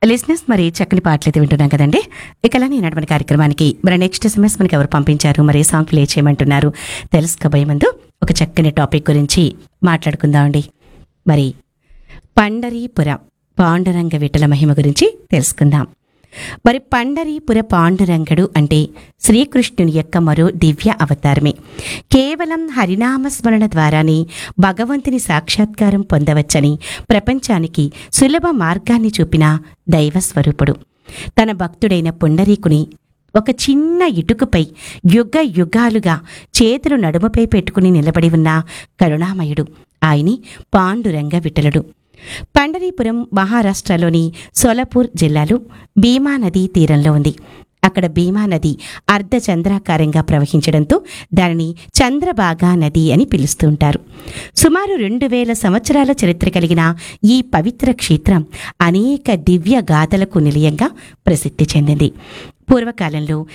లిజినెస్ మరి చక్కని పాటలైతే వింటున్నాం కదండి. ఇకలానే ఈనాటి కార్యక్రమానికి మరి నెక్స్ట్ SMS మనకి ఎవరు పంపించారు, మరి సాంగ్ ప్లే చేయమంటున్నారు తెలుసుకోబోయే ముందు ఒక చక్కని టాపిక్ గురించి మాట్లాడుకుందామండి. మరి పండరీపురం పాండురంగ విఠల మహిమ గురించి తెలుసుకుందాం. మరి పండరీపుర పాండురంగడు అంటే శ్రీకృష్ణుని యొక్క మరో దివ్య అవతారమే. కేవలం హరినామస్మరణ ద్వారానే భగవంతుని సాక్షాత్కారం పొందవచ్చని ప్రపంచానికి సులభ మార్గాన్ని చూపిన దైవస్వరూపుడు. తన భక్తుడైన పుండరీకుని ఒక చిన్న ఇటుకపై యుగ యుగాలుగా చేతులు నడుమపై పెట్టుకుని నిలబడి ఉన్న కరుణామయుడు ఆయని పాండురంగ విఠలుడు. పండరీపురం మహారాష్ట్రలోని సోలాపూర్ జిల్లాలో భీమా నదీ తీరంలో ఉంది. అక్కడ భీమా నది అర్ధచంద్రాకారంగా ప్రవహించడంతో దానిని చంద్రభాగా నది అని పిలుస్తూ ఉంటారు. సుమారు 2000 సంవత్సరాల చరిత్ర కలిగిన ఈ పవిత్ర క్షేత్రం అనేక దివ్య గాథలకు నిలయంగా ప్రసిద్ధి చెందింది. పూర్వకాలంలో